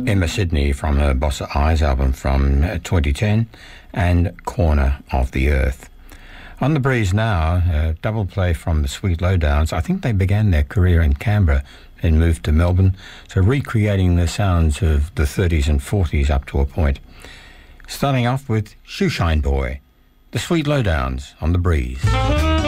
Emma Sidney from her Bossa Eyes album from 2010 and Corner of the Earth. On the Breeze now, a double play from the Sweet Lowdowns. I think they began their career in Canberra and moved to Melbourne, so recreating the sounds of the 30s and 40s up to a point. Starting off with Shoeshine Boy, the Sweet Lowdowns on the Breeze.